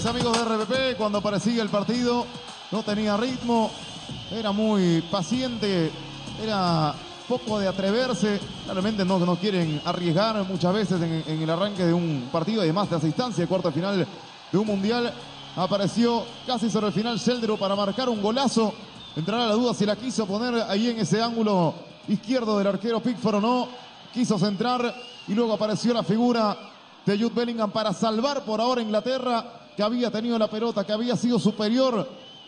Entonces, amigos de RPP, cuando aparecía el partido, no tenía ritmo, era muy paciente, era poco de atreverse. Claramente no quieren arriesgar muchas veces en el arranque de un partido, además de esa instancia, cuarto de final de un mundial. Apareció casi sobre el final Sheldero para marcar un golazo. Entrará la duda si la quiso poner ahí en ese ángulo izquierdo del arquero Pickford o no. Quiso centrar y luego apareció la figura de Jude Bellingham para salvar por ahora Inglaterra, que había tenido la pelota, que había sido superior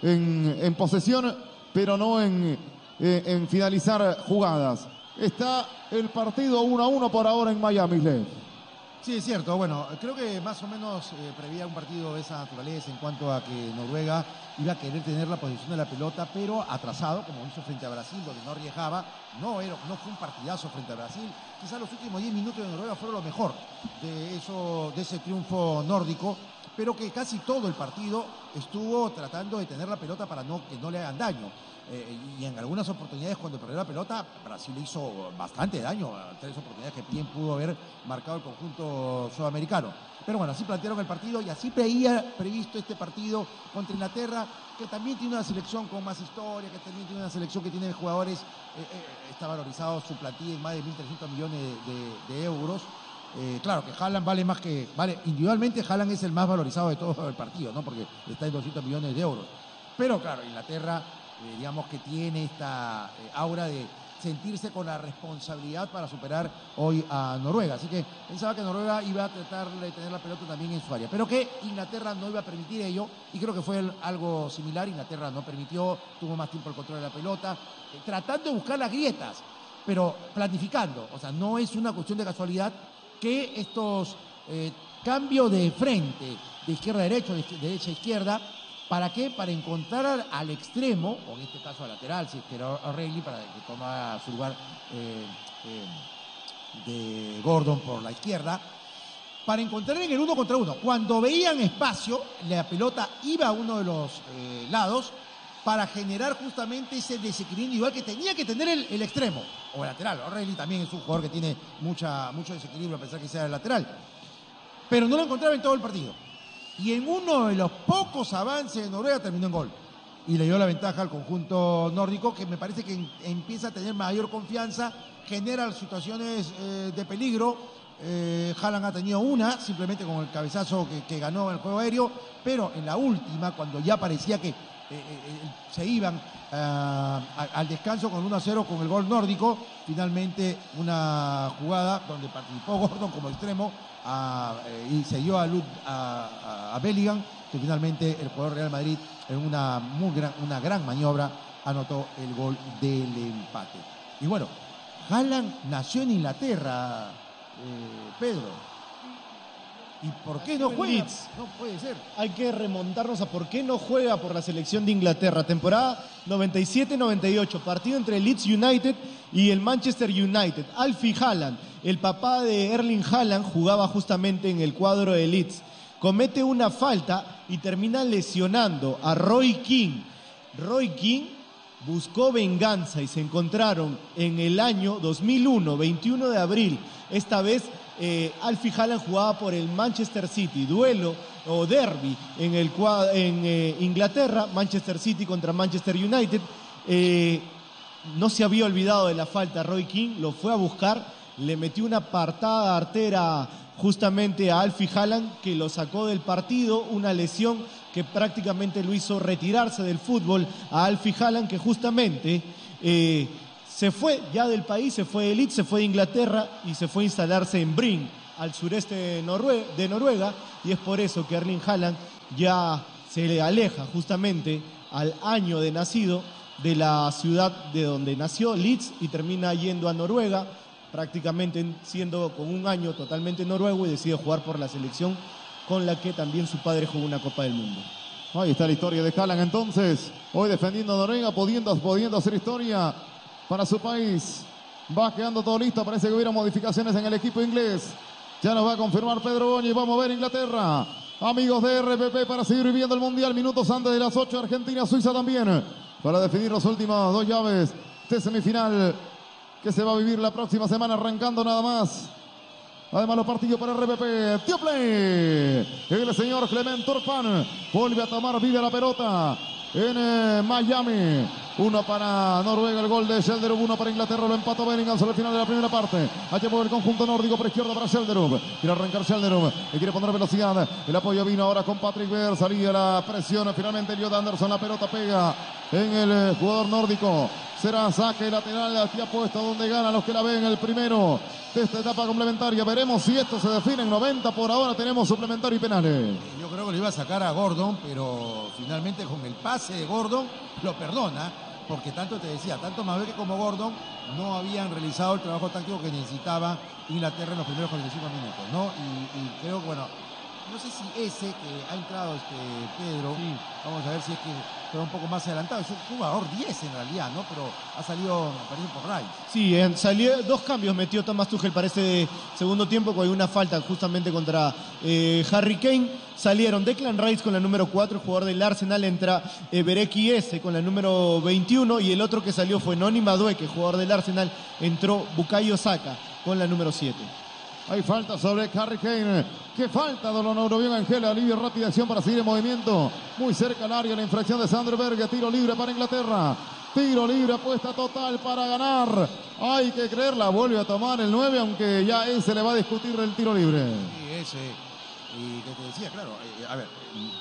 en posesión, pero no en finalizar jugadas. Está el partido 1-1 por ahora en Miami, Lev. Sí, es cierto. Bueno, creo que más o menos preveía un partido de esa naturaleza en cuanto a que Noruega iba a querer tener la posición de la pelota, pero atrasado, como hizo frente a Brasil, donde no arriesgaba. No fue un partidazo frente a Brasil. Quizás los últimos 10 minutos de Noruega fueron lo mejor de ese triunfo nórdico, pero que casi todo el partido estuvo tratando de tener la pelota para que no le hagan daño. Y en algunas oportunidades, cuando perdió la pelota, Brasil le hizo bastante daño. 3 oportunidades que bien pudo haber marcado el conjunto sudamericano. Pero bueno, así plantearon el partido y así previsto este partido contra Inglaterra, que también tiene una selección con más historia, que también tiene una selección que tiene jugadores, está valorizado su plantilla en más de 1.300 millones de euros. Claro que Haaland vale individualmente. Haaland es el más valorizado de todo el partido, ¿no? Porque está en 200 millones de euros. Pero claro, Inglaterra, digamos que tiene esta aura de sentirse con la responsabilidad para superar hoy a Noruega. Así que pensaba que Noruega iba a tratar de tener la pelota también en su área, pero que Inglaterra no iba a permitir ello, y creo que fue algo similar. Inglaterra no permitió, tuvo más tiempo el control de la pelota, tratando de buscar las grietas, pero planificando. O sea, no es una cuestión de casualidad que estos cambios de frente, de izquierda a derecha, de derecha a izquierda. ¿Para qué? Para encontrar al extremo, o en este caso al lateral, si es que era O'Reilly, para que toma su lugar de Gordon por la izquierda, para encontrar en el 1 contra 1. Cuando veían espacio, la pelota iba a uno de los lados para generar justamente ese desequilibrio individual que tenía que tener el extremo, o el lateral. O'Reilly también es un jugador que tiene mucho desequilibrio a pesar que sea el lateral. Pero no lo encontraba en todo el partido. Y en uno de los pocos avances de Noruega terminó en gol. Y le dio la ventaja al conjunto nórdico, que me parece que empieza a tener mayor confianza, genera situaciones de peligro. Haaland ha tenido una, simplemente con el cabezazo que ganó en el juego aéreo, pero en la última, cuando ya parecía que se iban al descanso con 1-0 con el gol nórdico, finalmente una jugada donde participó Gordon como extremo, y se dio a Bellingham, que finalmente el jugador Real Madrid, en una gran maniobra, anotó el gol del empate. Y bueno, Haaland nació en Inglaterra, Pedro. ¿Y por qué no juega? Leeds. No puede ser. Hay que remontarnos a por qué no juega por la selección de Inglaterra. Temporada 97-98, partido entre el Leeds United y el Manchester United. Alfie Haaland, el papá de Erling Haaland, jugaba justamente en el cuadro de Leeds. Comete una falta y termina lesionando a Roy Keane. Roy Keane buscó venganza y se encontraron en el año 2001, 21 de abril. Esta vez Alfie Haaland jugaba por el Manchester City, duelo o derby en Inglaterra, Manchester City contra Manchester United. No se había olvidado de la falta Roy Keane, lo fue a buscar, le metió una patada artera justamente a Alfie Haaland, que lo sacó del partido, una lesión que prácticamente lo hizo retirarse del fútbol a Alfie Haaland, que justamente se fue ya del país, se fue de Leeds, se fue de Inglaterra y se fue a instalarse en Brin, al sureste de Noruega, y es por eso que Erling Haaland ya se le aleja justamente al año de nacido de la ciudad de donde nació, Leeds, y termina yendo a Noruega, prácticamente siendo con un año totalmente noruego, y decide jugar por la selección con la que también su padre jugó una Copa del Mundo. Ahí está la historia de Haaland entonces, hoy defendiendo a Noruega, pudiendo hacer historia para su país. Va quedando todo listo, parece que hubiera modificaciones en el equipo inglés. Ya nos va a confirmar Pedro Boñi. Vamos a ver Inglaterra, amigos de RPP, para seguir viviendo el Mundial. Minutos antes de las 8, Argentina, Suiza también, para definir las últimas 2 llaves de semifinal que se va a vivir la próxima semana, arrancando nada más Además los partidos para RPP. Dio play. El señor Clement Turpan vuelve a tomar vida la pelota en Miami. Uno para Noruega, el gol de Schelderup. Uno para Inglaterra, lo empató Bellingham sobre el final de la primera parte. Allá mueve el conjunto nórdico por izquierda para Schelderup. Quiere arrancar Schelderup, le quiere poner velocidad. El apoyo vino ahora con Patrick Berg. Salía la presión. Finalmente Elliot Anderson, la pelota pega en el jugador nórdico. Será saque lateral, aquí apuesta donde ganan los que la ven, el primero de esta etapa complementaria. Veremos si esto se define en 90. Por ahora tenemos suplementario y penales. Yo creo que lo iba a sacar a Gordon, pero finalmente con el pase de Gordon lo perdona, porque tanto te decía, tanto Madueke como Gordon no habían realizado el trabajo táctico que necesitaba Inglaterra en los primeros 45 minutos, ¿no? Y creo que, bueno, no sé si ese que ha entrado Pedro, sí. Vamos a ver si es que está un poco más adelantado. Es un jugador 10 en realidad, ¿no? Pero ha salido, me parece, por Rice. Sí, salió 2 cambios, metió Thomas Tuchel para ese segundo tiempo con una falta justamente contra Harry Kane. Salieron Declan Rice con la número 4, el jugador del Arsenal, entra Bereki S con la número 21 y el otro que salió fue Noni Madueke, jugador del Arsenal, entró Bukayo Saka con la número 7. Hay falta sobre Harry Kane. ¿Qué falta de los Neurobión Angela? Alivio, rápida acción para seguir en movimiento. Muy cerca al área, la infracción de Sander Berge. Tiro libre para Inglaterra. Tiro libre, apuesta total para ganar. Hay que creerla. Vuelve a tomar el 9, aunque ya ese le va a discutir el tiro libre. Sí, ese. Y que te decía, claro, a ver,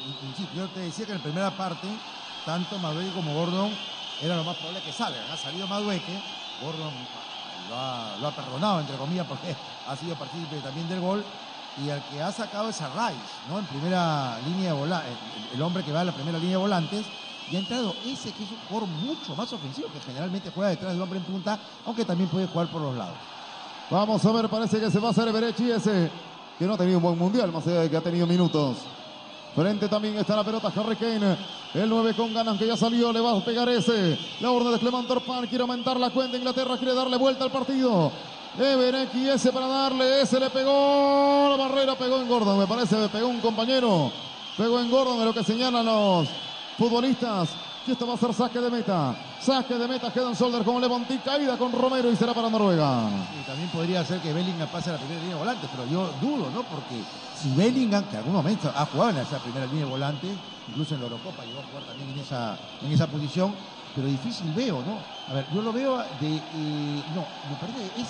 yo te decía que en la primera parte, tanto Madueke como Gordon era lo más probable que salgan. Ha salido Madueke, Gordon lo ha perdonado, entre comillas, porque ha sido partícipe también del gol. Y el que ha sacado es a Rice, ¿no? En primera línea de volantes, el hombre que va a la primera línea de volantes. Y ha entrado ese que es un jugador mucho más ofensivo, que generalmente juega detrás del hombre en punta, aunque también puede jugar por los lados. Vamos a ver, parece que se va a hacer Berechi ese, que no ha tenido un buen mundial, más allá de que ha tenido minutos. Frente también está la pelota Harry Kane. El 9 con ganas que ya salió, le va a pegar ese. La orden de Clement Turpan, quiere aumentar la cuenta. Inglaterra quiere darle vuelta al partido. Bereki ese para darle, ese le pegó. La barrera pegó en Gordon, me parece, le pegó un compañero. Pegó en Gordon, es lo que señalan los futbolistas. Y esto va a ser saque de meta. Saque de meta, Head and Shoulder con Levantí, caída con Romero y será para Noruega. Y también podría ser que Bellingham pase a la primera línea de volantes, pero yo dudo, ¿no? Porque si Bellingham, que en algún momento ha jugado en esa primera línea de volantes, incluso en la Eurocopa llegó a jugar también en esa posición, pero difícil veo, ¿no? A ver, yo lo veo no, me parece que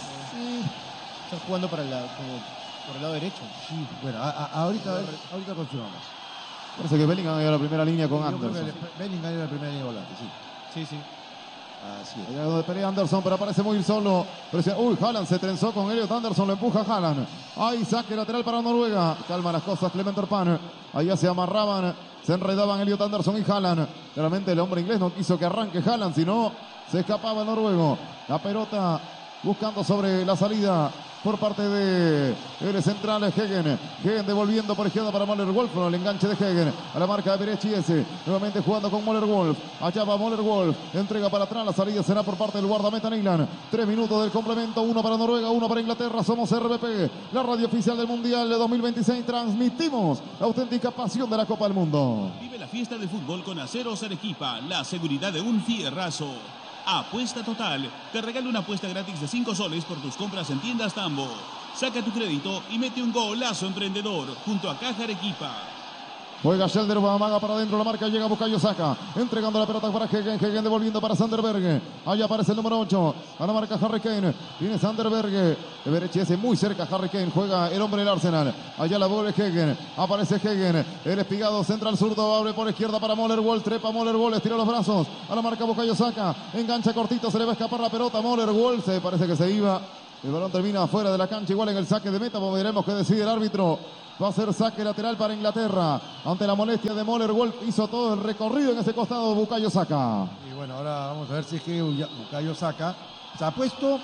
Está jugando por el lado derecho. Sí, bueno, ahorita continuamos. Parece que Bellingham ha ido a la primera línea con Anderson. Creo que Bellingham ha ido a la primera línea de volantes, sí. Sí. Así es. Allá donde pelea Anderson, pero aparece muy solo. Uy, Haaland se trenzó con Elliot Anderson, lo empuja Haaland. Ahí saque lateral para Noruega. Calma las cosas Clement Turpan. Allá se amarraban, se enredaban Elliot Anderson y Haaland. Claramente el hombre inglés no quiso que arranque Haaland, sino se escapaba el noruego. La pelota buscando sobre la salida por parte de el central Hegen. Hegen devolviendo por izquierda para Möller Wolf. El enganche de Hegen a la marca de Berechi ese. Nuevamente jugando con Möller Wolf. Allá va Möller Wolf. Entrega para atrás. La salida será por parte del guardameta Nyland. 3 minutos del complemento. 1 para Noruega, 1 para Inglaterra. Somos RPP, la radio oficial del Mundial de 2026. Transmitimos la auténtica pasión de la Copa del Mundo. Vive la fiesta del fútbol con Aceros Arequipa. La seguridad de un fierrazo. Apuesta Total. Te regala una apuesta gratis de 5 soles por tus compras en tiendas Tambo. Saca tu crédito y mete un golazo emprendedor junto a Caja Arequipa. Juega Schelderup, amaga para adentro, la marca llega Bukayo Saka, entregando la pelota para Hegen, Hegen devolviendo para Sander Berge. Allá aparece el número 8, a la marca Harry Kane, viene Sander Berge, Berechi ese muy cerca, Harry Kane, juega el hombre del Arsenal, allá la vuelve Hegen, aparece Hegen, el espigado central zurdo, abre por izquierda para Möller Wolf, trepa Möller Wolf, estira los brazos, a la marca Bukayo Saka, engancha cortito, se le va a escapar la pelota, Möller Wolf, se parece que se iba, el balón termina fuera de la cancha, igual en el saque de meta, veremos qué decide el árbitro. Va a ser saque lateral para Inglaterra. Ante la molestia de Möller Wolf, hizo todo el recorrido en ese costado Bukayo Saka. Y bueno, ahora vamos a ver si es que Bukayo Saka se ha puesto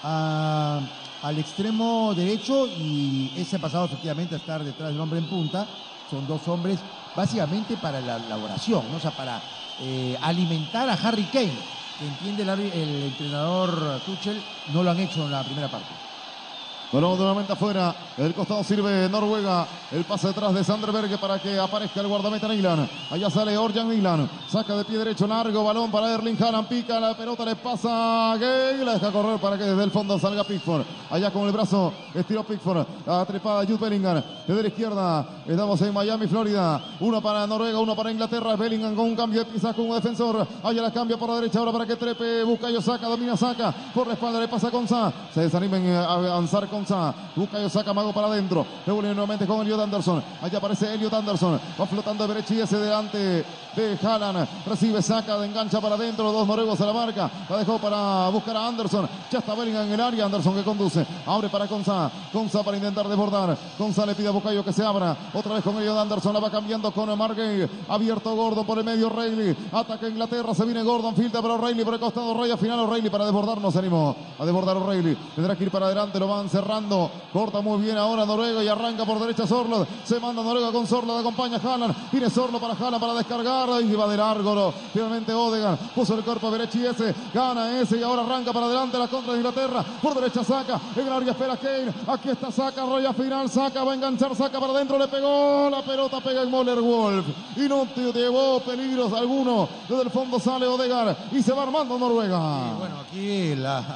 al extremo derecho y ese ha pasado efectivamente a estar detrás del hombre en punta. Son 2 hombres básicamente para la elaboración, ¿no? O sea, para alimentar a Harry Kane, que entiende el entrenador Tuchel, no lo han hecho en la primera parte. Balón nuevamente afuera. El costado sirve Noruega. El pase detrás de Sander Berge para que aparezca el guardameta Nilan. Allá sale Orjan Nilan. Saca de pie derecho largo. Balón para Erling Haaland. Pica la pelota. Le pasa a Gay. La deja correr para que desde el fondo salga Pickford. Allá con el brazo. Estiró Pickford. La trepada Jude Bellingham. Desde la izquierda. Estamos en Miami, Florida. Uno para Noruega. Uno para Inglaterra. Bellingham con un cambio de pieza con un defensor. Allá la cambia por la derecha. Ahora para que trepe. Bukayo Saka. Domina Saka. Por la espalda le pasa con Sa. Se desanimen a avanzar con Sa. Bukayo Saka, mago para adentro. Reúne nuevamente con Elliot Anderson. Allá aparece Elliot Anderson. Va flotando de derecha y ese delante de Haaland. Recibe Saka, de engancha para adentro. Los dos noruegos a la marca. La dejó para buscar a Anderson. Ya está Bellingham en el área. Anderson que conduce. Abre para Konsa. Konsa para intentar desbordar. Konsa le pide a Bukayo que se abra. Otra vez con Elliot Anderson. La va cambiando con Margay. Abierto Gordon por el medio. Reilly. Ataca Inglaterra. Se viene Gordon. Filtra para O'Reilly por el costado. Raya final O'Reilly para desbordar. No se animó a desbordar O'Reilly. Tendrá que ir para adelante. Lo van cerrando. Corta muy bien ahora Noruega y arranca por derecha Sorloth. Se manda Noruega con Sorloth. Acompaña Haaland. Viene Sorloth para Haaland para descargar. Y va de largo. No. Finalmente Odegaard puso el cuerpo a derecha y ese. Gana ese y ahora arranca para adelante la contra de Inglaterra. Por derecha Saka. En el área espera Kane. Aquí está Saka. Raya final. Saka va a enganchar. Saka para adentro. Le pegó. La pelota pega en Möller Wolf. Y no te llevó peligros alguno. Desde el fondo sale Odegaard. Y se va armando Noruega. Y bueno, aquí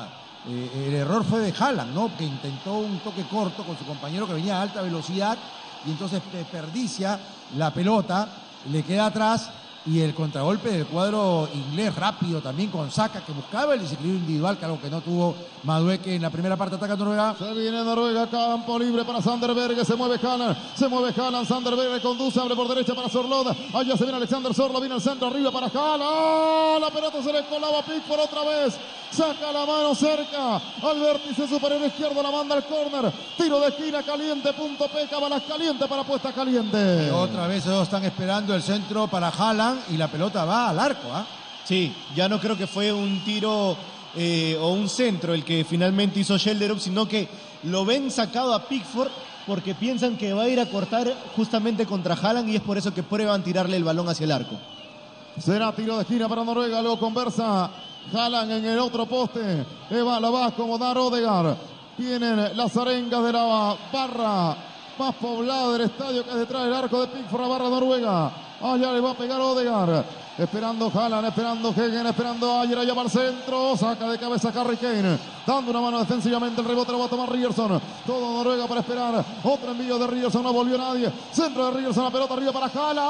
el error fue de Haaland, ¿no? Que intentó un toque corto con su compañero que venía a alta velocidad y entonces desperdicia la pelota, le queda atrás y el contragolpe del cuadro inglés rápido también con Saka que buscaba el desequilibrio individual, que algo que no tuvo Madueke en la primera parte. Ataca Noruega. Se viene Noruega, campo libre para Sander Berge, se mueve Haaland, Sander Berge conduce, abre por derecha para Sorloth, allá se viene Alexander Sorloth, viene al centro, arriba para Haaland, la pelota se le colaba a Pickford otra vez, saca la mano cerca, al vértice superior izquierdo, la manda al córner, tiro de esquina caliente, punto Peca, balas caliente para puesta caliente. Y otra vez ellos están esperando el centro para Haaland y la pelota va al arco, ¿ah? Sí, ya no creo que fue un tiro o un centro el que finalmente hizo Schelderup, sino que lo ven sacado a Pickford porque piensan que va a ir a cortar justamente contra Haaland y es por eso que prueban tirarle el balón hacia el arco. Será tiro de esquina para Noruega, luego conversa Haaland en el otro poste, la va a acomodar Odegaard. Vienen las arengas de la barra más poblada del estadio, que es detrás del arco de Pickford, la barra Noruega. Allá le va a pegar Odegaard. Esperando Haaland, esperando Hegen, esperando Ayer, allá va al centro, saca de cabeza Harry Kane, dando una mano defensivamente, el rebote lo va a tomar Ryerson, todo Noruega para esperar, otro envío de Ryerson, no volvió nadie, centro de Ryerson, la pelota arriba para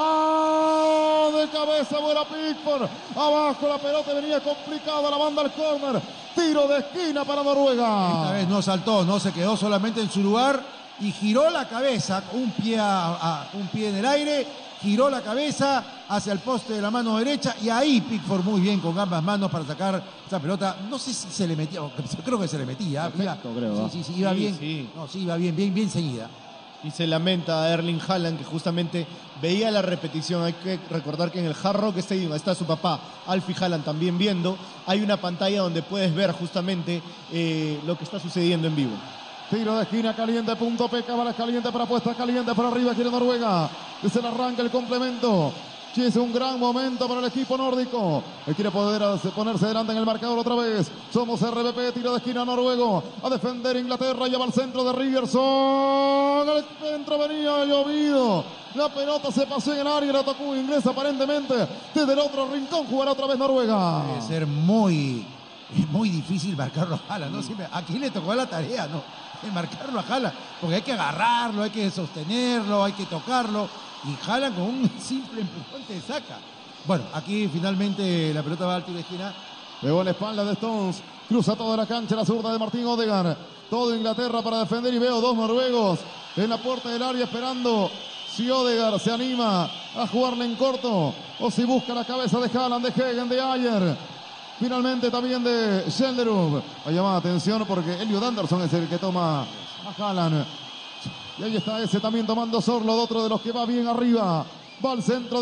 Haaland, de cabeza vuela Pickford, abajo la pelota venía complicada, la banda al córner, tiro de esquina para Noruega. Esta vez no saltó, no se quedó solamente en su lugar y giró la cabeza, un pie en el aire, giró la cabeza hacia el poste de la mano derecha y ahí Pickford muy bien con ambas manos para sacar esa pelota. No sé si se le metía, creo que se le metía. Perfecto, creo. Sí, iba bien. Sí. No, sí, iba bien seguida. Y se lamenta a Erling Haaland, que justamente veía la repetición. Hay que recordar que en el Hard Rock Stadium está su papá, Alfie Haaland, también viendo. Hay una pantalla donde puedes ver justamente lo que está sucediendo en vivo. Tiro de esquina caliente, punto Peca, balas caliente para puesta caliente, para arriba quiere Noruega. Se le arranca el complemento. Sí, es un gran momento para el equipo nórdico. Quiere poder ponerse delante en el marcador otra vez. Somos RBP, tiro de esquina noruego. A defender Inglaterra, lleva al centro de Ryerson. El centro venía llovido. La pelota se pasó en el área, la tocó un inglés aparentemente. Desde el otro rincón jugará otra vez Noruega. Debe ser muy difícil marcarlo a Haaland, ¿no? Siempre, aquí le tocó la tarea, ¿no? De marcarlo a Haaland, porque hay que agarrarlo, hay que sostenerlo, hay que tocarlo, y Haaland con un simple empujón te saca. Bueno, aquí finalmente la pelota va al tiro de esquina. Pegó la espalda de Stones, cruza toda la cancha la zurda de Martín Odegaard. Todo Inglaterra para defender y veo dos noruegos en la puerta del área esperando si Odegaard se anima a jugarle en corto o si busca la cabeza de Haaland, de Hegen, de Ayer. Finalmente también de Schelderup. Ha llamado atención porque Elliot Anderson es el que toma a Haaland. Y ahí está ese también tomando Sorloth, otro de los que va bien arriba. Va al centro.